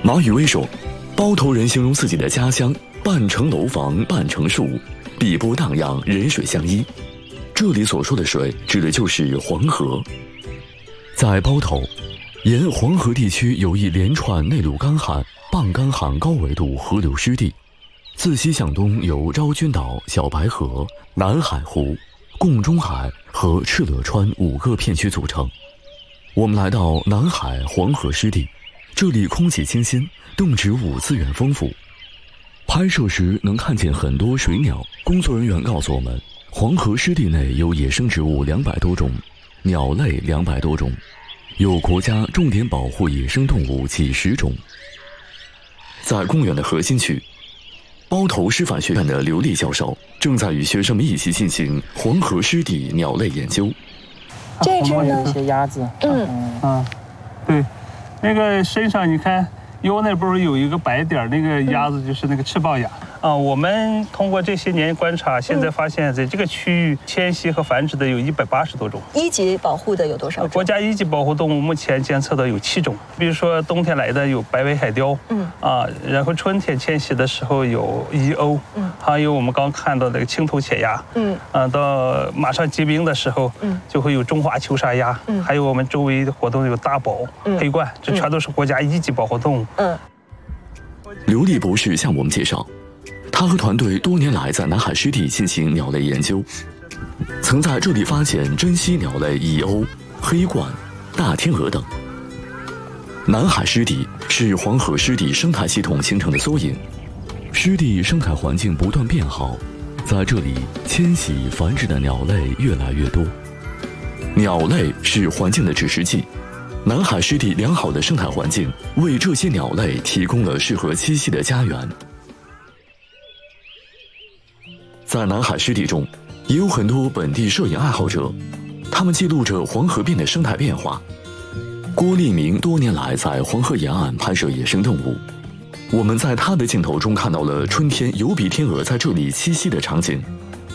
马宇威说，包头人形容自己的家乡半城楼房半城树，碧波荡漾，人水相依。这里所说的水指的就是黄河。在包头，沿黄河地区有一连串内陆干旱、半干旱高纬度河流湿地，自西向东由昭君岛、小白河、南海湖、贡中海和敕勒川5个片区组成。我们来到南海黄河湿地，这里空气清新，动植物资源丰富。拍摄时能看见很多水鸟。工作人员告诉我们，黄河湿地内有野生植物200多种，鸟类200多种，有国家重点保护野生动物几十种。在公园的核心区，包头师范学院的刘丽教授正在与学生们一起进行黄河湿地鸟类研究。 这只呢？ 一些鸭子。 对，那个身上你看腰那不是有一个白点，那个鸭子就是那个赤豹鸭。我们通过这些年观察，现在发现在这个区域迁徙和繁殖的有180多种。 一级保护的有多少种？ 国家一级保护动物目前监测的有7种，比如说冬天来的有白尾海雕，然后春天迁徙的时候有遗鸥，还有我们刚看到的青头潜鸭，到马上结冰的时候，就会有中华球沙鸭，还有我们周围的活动有大宝、黑鹳，这全都是国家一级保护动物。 刘丽博士向我们介绍，他和团队多年来在南海湿地进行鸟类研究，曾在这里发现珍稀鸟类蚁鸥、黑鹳、大天鹅等。南海湿地是黄河湿地生态系统形成的缩影，湿地生态环境不断变好，在这里迁徙繁殖的鸟类越来越多。鸟类是环境的指示剂，南海湿地良好的生态环境为这些鸟类提供了适合栖息的家园。在南海湿地中，也有很多本地摄影爱好者，他们记录着黄河边的生态变化。郭立明多年来在黄河沿岸拍摄野生动物，我们在他的镜头中看到了春天有比天鹅在这里栖息的场景。